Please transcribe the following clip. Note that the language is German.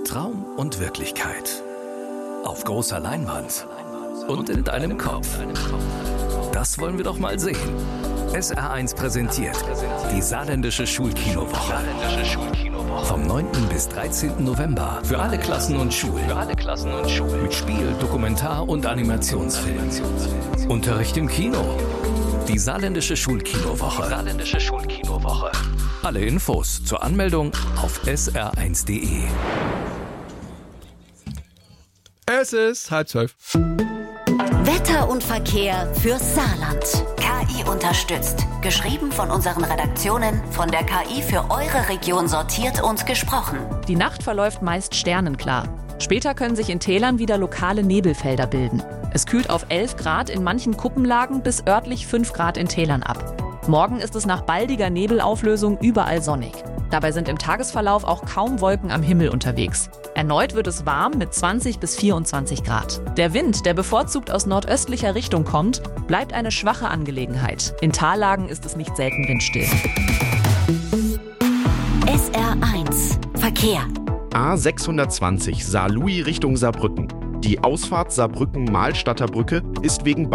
Traum und Wirklichkeit. Auf großer Leinwand und in deinem Kopf. Das wollen wir doch mal sehen. SR1 präsentiert die Saarländische Schulkinowoche. Vom 9. bis 13. November für alle Klassen und Schulen. Mit Spiel, Dokumentar- und Animationsfilmen. Unterricht im Kino. Die Saarländische Schulkinowoche. Alle Infos zur Anmeldung auf sr1.de. Es ist 11:30. Wetter und Verkehr fürs Saarland. KI unterstützt. Geschrieben von unseren Redaktionen, von der KI für eure Region sortiert und gesprochen. Die Nacht verläuft meist sternenklar. Später können sich in Tälern wieder lokale Nebelfelder bilden. Es kühlt auf 11 Grad in manchen Kuppenlagen bis örtlich 5 Grad in Tälern ab. Morgen ist es nach baldiger Nebelauflösung überall sonnig. Dabei sind im Tagesverlauf auch kaum Wolken am Himmel unterwegs. Erneut wird es warm mit 20 bis 24 Grad. Der Wind, der bevorzugt aus nordöstlicher Richtung kommt, bleibt eine schwache Angelegenheit. In Tallagen ist es nicht selten windstill. SR1 Verkehr. A620 Saarlouis Richtung Saarbrücken. Die Ausfahrt Saarbrücken-Mahlstadter Brücke ist wegen